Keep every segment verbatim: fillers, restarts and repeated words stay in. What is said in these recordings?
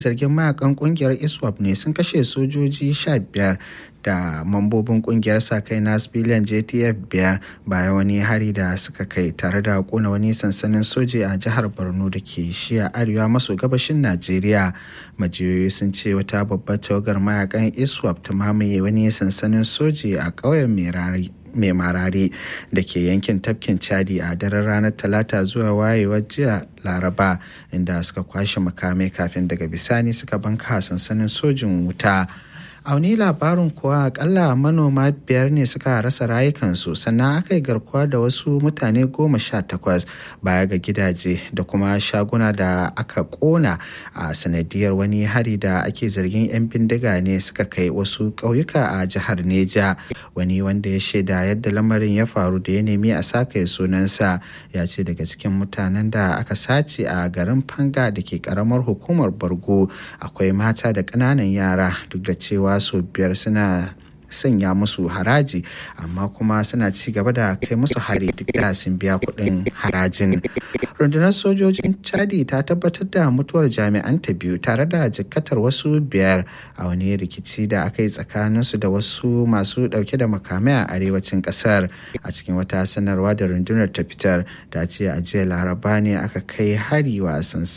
zargin mayakan kungiyar iswap ne sun kashe sojoji sha biyar da mambobin kungiyar sa-kai na civilian J T F biyar bayan wani hari da suka kai tare da kona wani sansanin soji a jihar Borno da ke shiya arewa maso gabashin Najeriya. Majiyoyi sun ce wata babbar tawagar mayakan iswap ta mamaye wani sansanin soji a ƙauyen Merari mai marare da ke yankin tafkin Chadi a daren ranar talata zuwa wayewar jiya laraba, inda suka kwashe makamai kafin daga bisani suka banka sansanin sojin wuta. A wani labarin kuwa akalla manoma biyar ne suka rasa rayukansu, sannan aka yi garkuwa da wasu mutane goma sha takwas baya ga gidaje da kuma shaguna da aka kona a sanadiyar wani hari da ake zargin 'yan bindiga ne suka kai wasu ƙauyuka a jihar Neja. Wani wanda ya shaida yadda lamarin ya faru da ya nemi a saka sunansa ya ce daga cikin mutanen da aka sace a garin Fanga da ke karamar hukumar Bargo akwai mata da ƙananan yara, duk da cewa sau biyar suna sanya musu haraji amma kuma suna ci gaba da kai musu hari duk da sun biya kuɗin harajin. Rundunar sojojin Chadi ta tabbatar da mutuwar jami'an ta biyu tare da jikkatar wasu biyar a wani rikici da aka yi tsakaninsu da wasu masu ɗauke da makamai a arewacin ƙasar. A cikin wata sanarwa da rundunar ta fitar ta ce a jiya laraba ne aka kai hari wa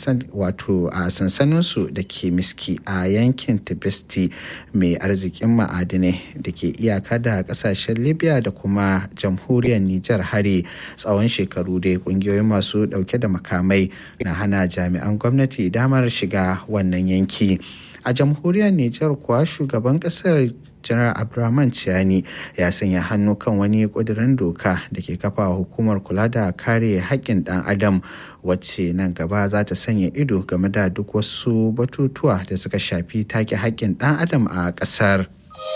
wato a sansaninsu da ke Miski a yankin Tibesti mai arzikin ma'adinai da ke iyaka da kasashen Libya da kuma jamhuriyar Nijar hari. Tsawon shekaru dai kungiyoyin masu dauke da makamai na hana jami'an gwamnati damar shiga wannan yanki. A jamhuriyar Nijar kuwa shugaban kasar Janar Abdurrahman Chiani ya sanya hannu kan wani ƙudurin doka da ke kafa hukumar kula da kare haƙƙin ɗan adam, wacce nan gaba za ta sanya ido game da duk wasu batutuwa da suka shafi take haƙƙin ɗan adam a ƙasar.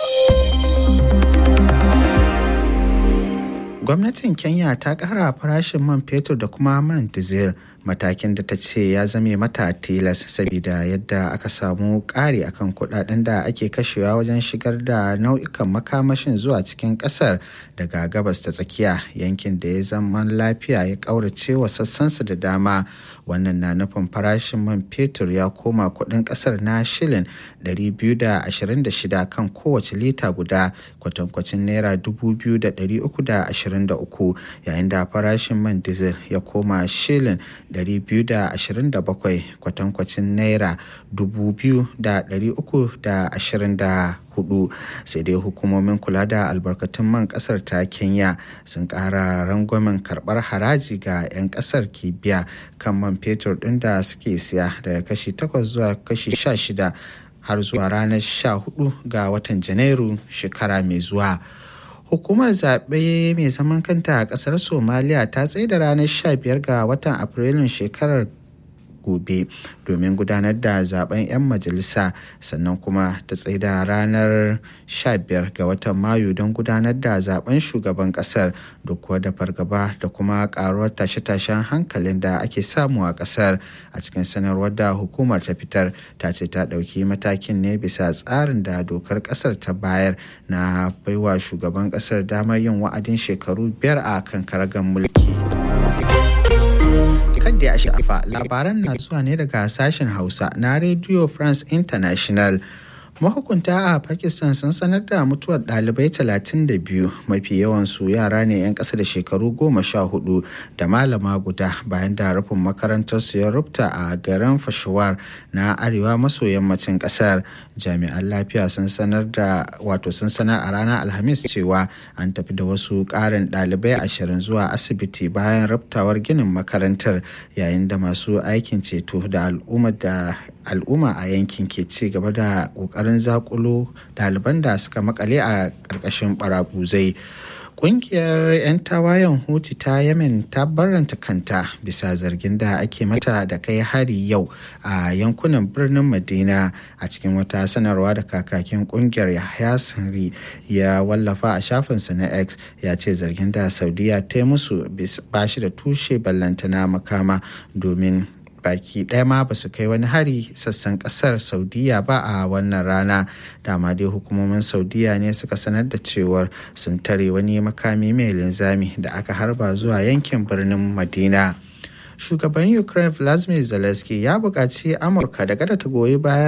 Gwamnatin Kenya ta ƙara farashin man fetur da kuma man diesel, matakin da ta ce ya zame mata tilas saboda yadda aka samu ƙari akan kuɗaɗen da ake kashewa wajen shigar da nau'ikan makamashin zuwa cikin ƙasar daga gabas ta tsakiya, yankin da ya zama lafiya ya ƙaurace wa sassansa da dama. Wannan na nufin farashin man fetur ya koma kuɗin ƙasar na shilin ɗari biyu da ashirin da shida kan kowace lita guda, kwatankwacin naira dubu biyu da ɗari uku da ashirin da uku, yayin da farashin man diesel ya koma shilin ɗari biyu da ashirin da bakwai, kwatankwacin naira dubu biyu da ɗari uku da ashirin da hudu. Sai dai hukumomin kula da albarkatun man kasar ta Kenya sun ƙara rangwamen karɓar haraji ga 'yan kasar ke biya kan man fetur ɗin da suke siya daga kashi takwas zuwa kashi sha shida har zuwa ranar sha hudu ga watan Janairu shekara mai zuwa. Hukumar zaɓe mai zaman kanta a ƙasar Somaliya ta tsaida ranar sha biyar ga watan Afrilun shekarar gobe domin gudanar da zaben 'yan majalisa, sannan kuma ta tsaida ranar sha biyar ga watan Mayu don gudanar da zaben shugaban ƙasar, duk kuwa da fargaba da kuma ƙaruwar tashe-tashen hankalin da ake samu a ƙasar. A cikin sanarwar da hukumar ta fitar, ta ce ta ɗauki matakin ne bisa tsarin da dokar ƙasar ta bayar na baiwa shugaban ƙasar damar yin wa'adin shekaru biyar a kan karagar mulki. Kadda ya sha'afa, labaran na zuwa ne daga sashen Hausa na Radio France International. Mahukunta a Pakistan sun sanar da mutuwar ɗalibai talatin da biyu, mafi yawansu yara ne 'yan ƙasa da shekaru goma sha hudu da malama guda, bayan da rufin makarantarsu ya rufta a garin Peshawar na arewa maso yammacin ƙasar. Jami'an lafiya sun sanar da wato sun sanar a ranar Alhamis cewa an tafi da wasu ƙarin ɗalibai ashirin zuwa asibiti bayan ruftawar ginin makarantar, yayin da masu aikin ceto da al'umma da al'umma a yankin ke ci gaba da ƙoƙarin zakulo ɗaliban da suka makale a ƙarƙashin baraguzai. Ƙungiyar 'yan tawayen Houthi ta Yemen ta barranta kanta bisa zargin da ake mata da kai hari yau a yankunan birnin Madina. A cikin wata sanarwa da kakakin ƙungiyar Yahya Sanri ya wallafa a shafinsa na X, ya ce zargin da Saudiya ta yi musu ba shi da tushe ballantana makama, domin baki ɗaya ma ba su kai wani hari sassan ƙasar Saudiya ba a wannan rana. Dama dai hukumomin Saudiya ne suka sanar da cewar sun tare wani makami mai linzami da aka harba zuwa yankin birnin Madina. shugaban Ukraine Volodymyr Zelensky ya buƙaci Amurka da kada ta goyi baya